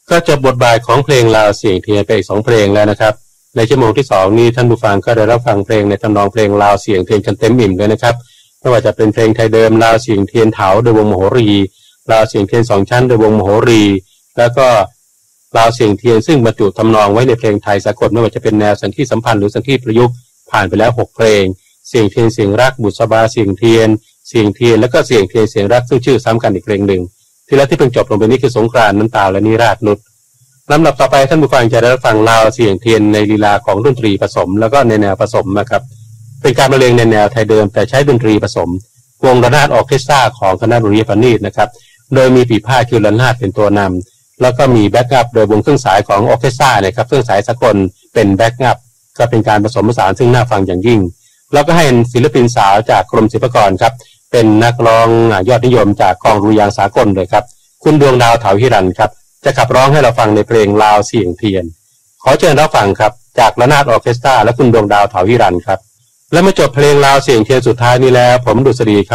ก็จบบทบาทของเพลงลาวเสียงเทียนไปอีก2เพลงแล้วนะครับในชั่วโมงที่2นี้ท่านผู้ฟังก็ได้รับฟังเพลงในทำนองเพลงลาวเสียงเทียนกันเต็มอิ่มเลยนะครับไม่ว่าจะเป็นเพลงไทยเดิมลาวเสียงเทียนเถาโดยวงมโหรีลาวเสียงเทียน2ชั้นโดยวงมโหรีแล้วก็ลาวเสียงเทียนซึ่งบรรจุทำนองไว้ในเพลงไทยสากลไม่ว่าจะเป็นแนวสังคีสัมพันธ์หรือสังคีประยุกต์ผ่านไปแล้ว6เพลงเสียงเทียนเสียงรักบุษบาเสียงเทียนแล้วก็เสียงเทียนเสียงรักซึ่งชื่อซ้ำกันอีกเพลงหนึ่งที่แล้วที่เพิ่งจบลงไปนี้คือสงกรานต์น้ำตาและนิราศนุชลำดับต่อไปท่านผู้ฟังจะได้รับฟังลาวเสียงเทียนในลีลาของดนตรีผสมแล้วก็ในแนวผสมนะครับเป็นการบรรเลงในแนวไทยเดิมแต่ใช้ดนตรีผสมวงระนาดออร์เคสตราของคณะดุริยางคปานีตนะครับโดยมีปีพาดคือระนาดเป็นตัวนำแล้วก็มีแบ็กอัพโดยวงเครื่องสายของออร์เคสตรานะครับเครื่องสายสากลเป็นแบ็กอัพก็เป็นการผสมผสานซึ่งน่าฟังอย่างยิ่งแล้วก็ให้ศิลปินสาวจากกรมศิลปากรครับเป็นนักร้องยอดนิยมจากกองดุริยางค์สากลเลยครับคุณดวงดาวเถาหิรันครับจะขับร้องให้เราฟังในเพลงลาวเสียงเทียนขอเชิญรับฟังครับจากระนาดออร์เคสตราและคุณดวงดาวเถาหิรันครับและเมื่อจบเพลงลาวเสียงเทียนสุดท้ายนี้แล้วผมดุษฎีครับ